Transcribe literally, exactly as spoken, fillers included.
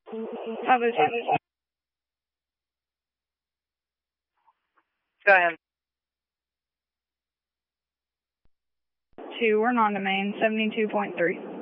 five oh two. Go ahead. Two, we're non-domain, seventy-two point three.